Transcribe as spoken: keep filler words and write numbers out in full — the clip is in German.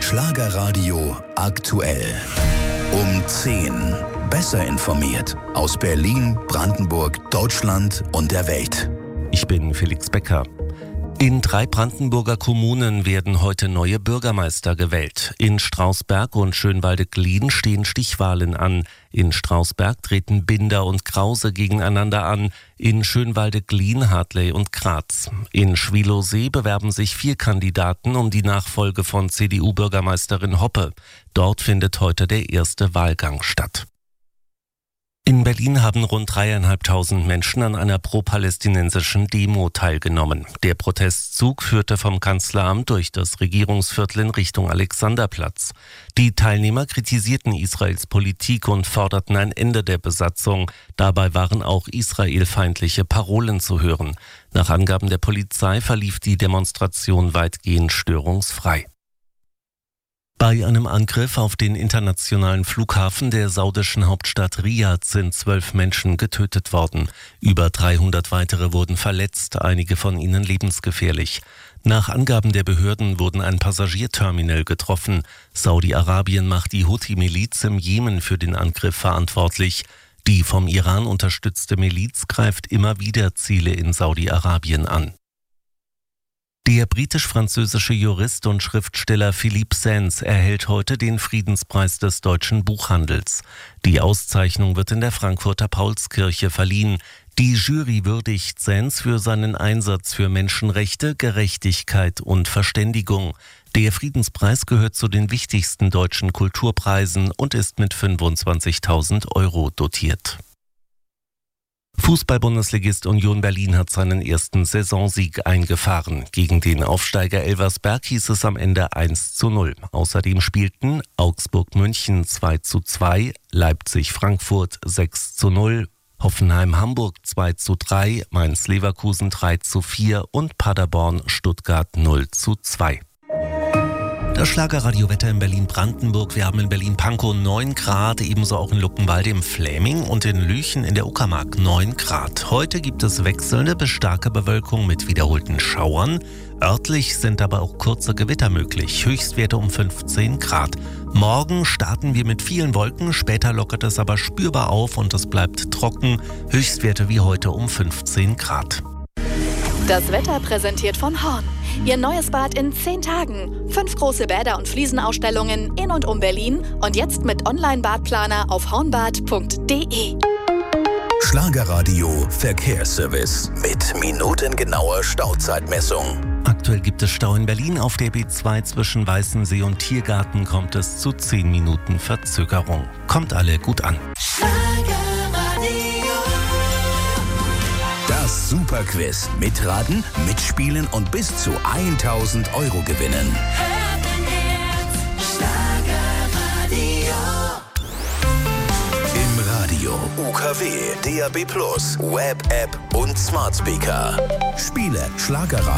Schlagerradio aktuell. Um zehn. Besser informiert aus Berlin, Brandenburg, Deutschland und der Welt. Ich bin Felix Becker. In drei Brandenburger Kommunen werden heute neue Bürgermeister gewählt. In Strausberg und Schönwalde-Glien stehen Stichwahlen an. In Strausberg treten Binder und Krause gegeneinander an. In Schönwalde-Glien Hartley und Graz. In Schwielowsee bewerben sich vier Kandidaten um die Nachfolge von C D U-Bürgermeisterin Hoppe. Dort findet heute der erste Wahlgang statt. In Berlin haben rund dreieinhalbtausend Menschen an einer pro-palästinensischen Demo teilgenommen. Der Protestzug führte vom Kanzleramt durch das Regierungsviertel in Richtung Alexanderplatz. Die Teilnehmer kritisierten Israels Politik und forderten ein Ende der Besatzung. Dabei waren auch israelfeindliche Parolen zu hören. Nach Angaben der Polizei verlief die Demonstration weitgehend störungsfrei. Bei einem Angriff auf den internationalen Flughafen der saudischen Hauptstadt Riad sind zwölf Menschen getötet worden. Über dreihundert weitere wurden verletzt, einige von ihnen lebensgefährlich. Nach Angaben der Behörden wurden ein Passagierterminal getroffen. Saudi-Arabien macht die Houthi-Miliz im Jemen für den Angriff verantwortlich. Die vom Iran unterstützte Miliz greift immer wieder Ziele in Saudi-Arabien an. Der britisch-französische Jurist und Schriftsteller Philippe Sands erhält heute den Friedenspreis des deutschen Buchhandels. Die Auszeichnung wird in der Frankfurter Paulskirche verliehen. Die Jury würdigt Sands für seinen Einsatz für Menschenrechte, Gerechtigkeit und Verständigung. Der Friedenspreis gehört zu den wichtigsten deutschen Kulturpreisen und ist mit fünfundzwanzigtausend Euro dotiert. Fußball-Bundesligist Union Berlin hat seinen ersten Saisonsieg eingefahren. Gegen den Aufsteiger Elversberg hieß es am Ende eins zu null. Außerdem spielten Augsburg-München zwei zu zwei, Leipzig-Frankfurt sechs zu null, Hoffenheim-Hamburg zwei zu drei, Mainz-Leverkusen drei zu vier und Paderborn-Stuttgart null zu zwei. Das Schlagerradiowetter in Berlin-Brandenburg. Wir haben in Berlin-Pankow neun Grad, ebenso auch in Luckenwalde im Fläming und in Lüchen in der Uckermark neun Grad. Heute gibt es wechselnde bis starke Bewölkung mit wiederholten Schauern. Örtlich sind aber auch kurze Gewitter möglich. Höchstwerte um fünfzehn Grad. Morgen starten wir mit vielen Wolken, später lockert es aber spürbar auf und es bleibt trocken. Höchstwerte wie heute um fünfzehn Grad. Das Wetter präsentiert von Horn. Ihr neues Bad in zehn Tagen. Fünf große Bäder und Fliesenausstellungen in und um Berlin und jetzt mit Online-Badplaner auf hornbad punkt de. Schlagerradio Verkehrsservice mit minutengenauer Stauzeitmessung. Aktuell gibt es Stau in Berlin. Auf der B zwei zwischen Weißensee und Tiergarten kommt es zu zehn Minuten Verzögerung. Kommt alle gut an. Das Superquiz. Mitraten, mitspielen und bis zu tausend Euro gewinnen. Im Radio, U K W, D A B plus, Web-App und Smart Speaker. Spiele Schlagerradio.